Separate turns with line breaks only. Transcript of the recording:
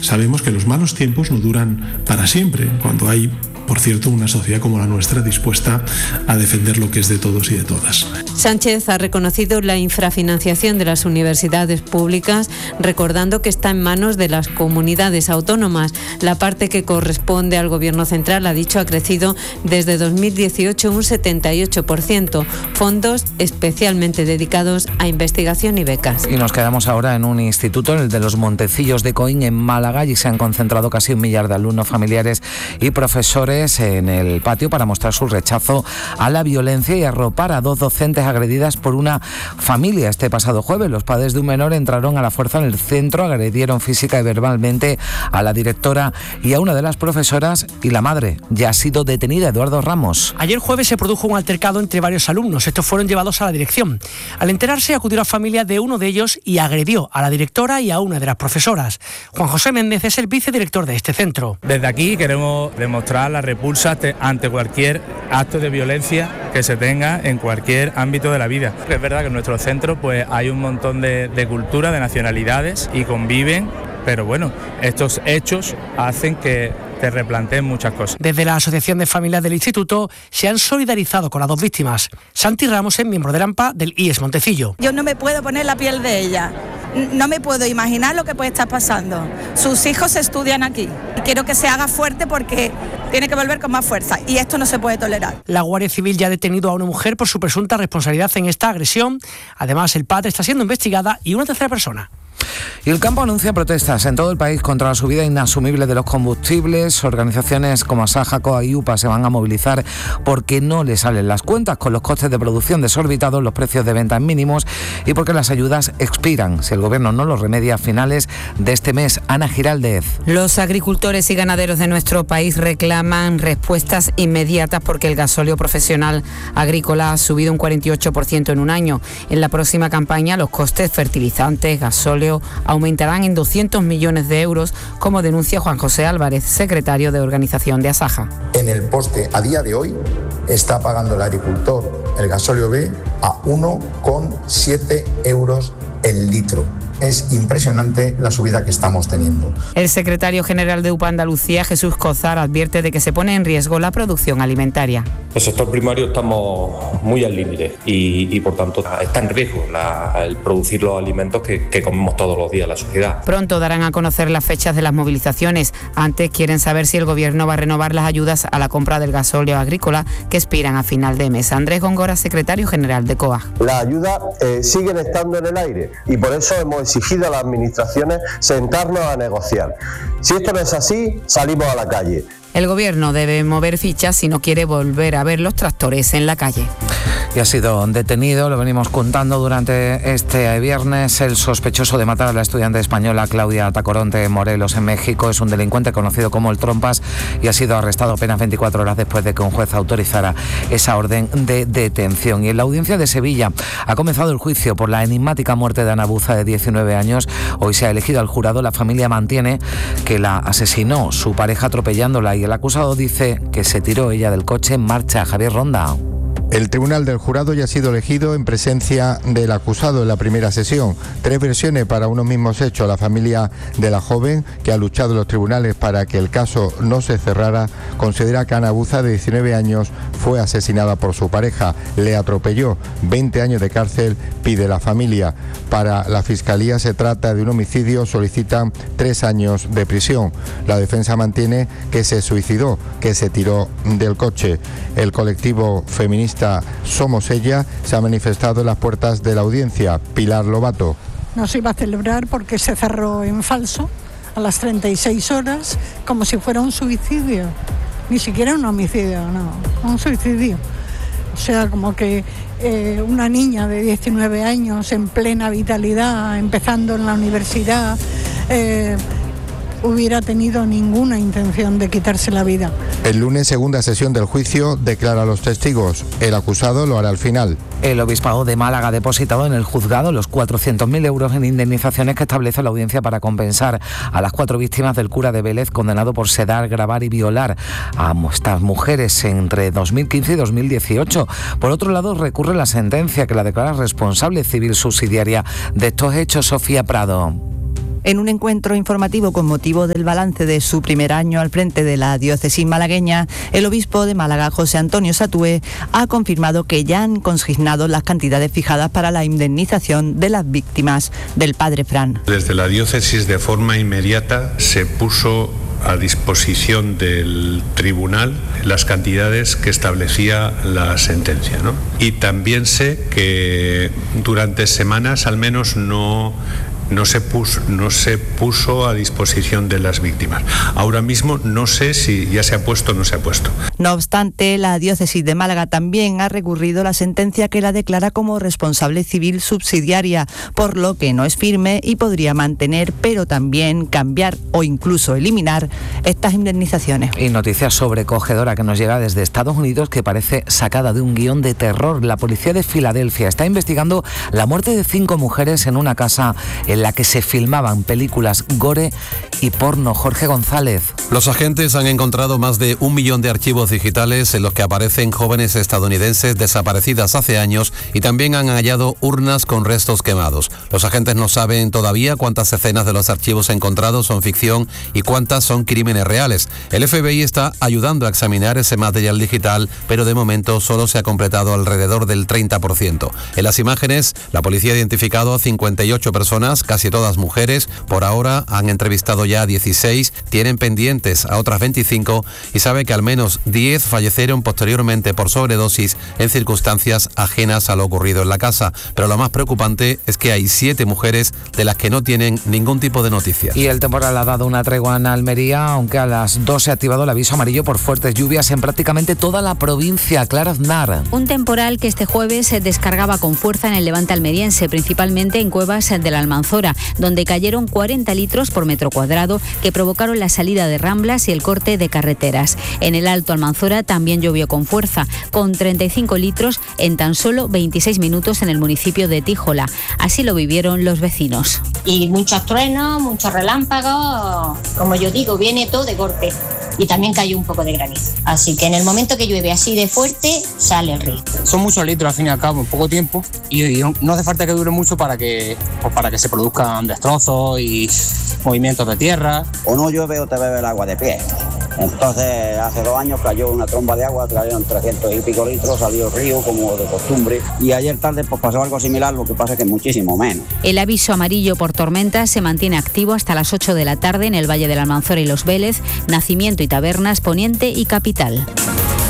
sabemos que los malos tiempos no duran para siempre, cuando hay, por cierto, una sociedad como la nuestra dispuesta a defender lo que es de todos y de todas.
Sánchez ha reconocido la infrafinanciación de las universidades públicas, recordando que está en manos de las comunidades autónomas. La parte que corresponde al Gobierno central, ha dicho, ha crecido desde 2018 un 78%, fondos especialmente dedicados a investigación y becas.
Y nos quedamos ahora en un instituto, el de los Montecillos de Coín, en Málaga. Allí se han concentrado casi 1 millar de alumnos, familiares y profesores en el patio para mostrar su rechazo a la violencia y arropar a 2 docentes agredidas por una familia. Este pasado jueves, los padres de un menor entraron a la fuerza en el centro, agredieron física y verbalmente a la directora y a una de las profesoras, y la madre ya ha sido detenida. Eduardo Ramos.
Ayer jueves se produjo un altercado entre varios alumnos. Estos fueron llevados a la dirección. Al enterarse, acudió la familia de uno de ellos y agredió a la directora y a una de las profesoras. Juan José Méndez es el vicedirector de este centro.
Desde aquí queremos demostrar la repulsa ante cualquier acto de violencia que se tenga en cualquier ámbito de la vida. Es verdad que en nuestro centro pues hay un montón de cultura, de nacionalidades y conviven, pero bueno, estos hechos hacen que te replanteen muchas cosas.
Desde la Asociación de Familias del Instituto se han solidarizado con las 2 víctimas. Santi Ramos es miembro del AMPA del IES Montecillo.
Yo no me puedo poner la piel de ella. No me puedo imaginar lo que puede estar pasando. Sus hijos estudian aquí. Quiero que se haga fuerte porque tiene que volver con más fuerza y esto no se puede tolerar.
La Guardia Civil ya ha detenido a una mujer por su presunta responsabilidad en esta agresión. Además, el padre está siendo investigada y una tercera persona.
Y el campo anuncia protestas en todo el país contra la subida inasumible de los combustibles. Organizaciones como Asaja, COA y UPA se van a movilizar porque no les salen las cuentas, con los costes de producción desorbitados, los precios de venta en mínimos y porque las ayudas expiran si el Gobierno no los remedia a finales de este mes. Ana Giraldez.
Los agricultores y ganaderos de nuestro país reclaman respuestas inmediatas porque el gasóleo profesional agrícola ha subido un 48% en un año. En la próxima campaña los costes fertilizantes, gasóleo, aumentarán en 200 millones de euros, como denuncia Juan José Álvarez, secretario de organización de Asaja.
En el poste, a día de hoy, está pagando el agricultor el gasóleo B a 1,7 euros el litro. Es impresionante la subida que estamos teniendo.
El secretario general de UPA Andalucía, Jesús Cozar, advierte de que se pone en riesgo la producción alimentaria.
El sector primario estamos muy al límite y por tanto está en riesgo el producir los alimentos que comemos todos los días en la sociedad.
Pronto darán a conocer las fechas de las movilizaciones. Antes quieren saber si el Gobierno va a renovar las ayudas a la compra del gasóleo agrícola que expiran a final de mes. Andrés Góngora, secretario general de COA.
Las ayudas siguen estando en el aire y por eso hemos exigido a las administraciones sentarnos a negociar. Si esto no es así, salimos a la calle.
El Gobierno debe mover fichas si no quiere volver a ver los tractores en la calle.
Y ha sido detenido, lo venimos contando durante este viernes, el sospechoso de matar a la estudiante española Claudia Tacoronte en Morelos, en México. Es un delincuente conocido como el Trompas y ha sido arrestado apenas 24 horas después de que un juez autorizara esa orden de detención. Y en la audiencia de Sevilla ha comenzado el juicio por la enigmática muerte de Ana Buza, de 19 años. Hoy se ha elegido al jurado. La familia mantiene que la asesinó su pareja atropellándola y el acusado dice que se tiró ella del coche en marcha. Javier Ronda.
El tribunal del jurado ya ha sido elegido en presencia del acusado en la primera sesión. 3 versiones para unos mismos hechos. La familia de la joven, que ha luchado en los tribunales para que el caso no se cerrara, considera que Ana Buza, de 19 años, fue asesinada por su pareja. Le atropelló. 20 años de cárcel pide la familia. Para la Fiscalía se trata de un homicidio, solicitan 3 años de prisión. La defensa mantiene que se suicidó, que se tiró del coche. El colectivo feminista Somos Ella se ha manifestado en las puertas de la audiencia. Pilar Lobato.
No se iba a celebrar porque se cerró en falso a las 36 horas como si fuera un suicidio. Ni siquiera un homicidio, no, un suicidio. O sea, como que una niña de 19 años en plena vitalidad, empezando en la universidad, hubiera tenido ninguna intención de quitarse la vida.
El lunes, segunda sesión del juicio, declara a los testigos. El acusado lo hará al final.
El Obispado de Málaga ha depositado en el juzgado los 400.000 euros en indemnizaciones que establece la audiencia para compensar a las 4 víctimas del cura de Vélez, condenado por sedar, grabar y violar a estas mujeres entre 2015 y 2018. Por otro lado, recurre la sentencia que la declara responsable civil subsidiaria de estos hechos. Sofía Prado.
En un encuentro informativo con motivo del balance de su primer año al frente de la diócesis malagueña, el obispo de Málaga, José Antonio Satúe, ha confirmado que ya han consignado las cantidades fijadas para la indemnización de las víctimas del padre Fran.
Desde la diócesis, de forma inmediata, se puso a disposición del tribunal las cantidades que establecía la sentencia, ¿no? Y también sé que durante semanas al menos no se puso a disposición de las víctimas. Ahora mismo no sé si ya se ha puesto o no se ha puesto.
No obstante, la diócesis de Málaga también ha recurrido la sentencia que la declara como responsable civil subsidiaria, por lo que no es firme y podría mantener, pero también cambiar o incluso eliminar estas indemnizaciones.
Y noticia sobrecogedora que nos llega desde Estados Unidos, que parece sacada de un guión de terror. La policía de Filadelfia está investigando la muerte de 5 mujeres en una casa en la que se filmaban películas gore y porno. Jorge González.
Los agentes han encontrado más de 1 millón de archivos digitales en los que aparecen jóvenes estadounidenses desaparecidas hace años y también han hallado urnas con restos quemados. Los agentes no saben todavía cuántas escenas de los archivos encontrados son ficción y cuántas son crímenes reales. El FBI está ayudando a examinar ese material digital, pero de momento solo se ha completado alrededor del 30%. En las imágenes, la policía ha identificado a 58 personas, casi todas mujeres. Por ahora han entrevistado ya a 16, tienen pendientes a otras 25 y sabe que al menos 10 fallecieron posteriormente por sobredosis en circunstancias ajenas a lo ocurrido en la casa. Pero lo más preocupante es que hay 7 mujeres de las que no tienen ningún tipo de noticia.
Y el temporal ha dado una tregua en Almería, aunque a las 2 se ha activado el aviso amarillo por fuertes lluvias en prácticamente toda la provincia. Clara Aznar.
Un temporal que este jueves se descargaba con fuerza en el levante almeriense, principalmente en cuevas de la Almanzora, donde cayeron 40 litros por metro cuadrado que provocaron la salida de ramblas y el corte de carreteras. En el Alto Almanzora también llovió con fuerza, con 35 litros en tan solo 26 minutos en el municipio de Tíjola. Así lo vivieron los vecinos.
Y muchos truenos, muchos relámpagos, como yo digo, viene todo de golpe. Y también cayó un poco de granizo. Así que en el momento que llueve así de fuerte, sale el río.
Son muchos litros al fin y al cabo, en poco tiempo, y no hace falta que dure mucho para que se produzcan destrozos y movimientos de tierra.
O no llueve o te bebe el agua de pie. Entonces, hace 2 años cayó una tromba de agua, trajeron 300 y pico litros, salió el río como de costumbre. Y ayer tarde pues pasó algo similar, lo que pasa es que muchísimo menos.
El aviso amarillo por tormentas se mantiene activo hasta las 8 de la tarde en el Valle del Almanzora y Los Vélez, Nacimiento y Tabernas, Poniente y Capital.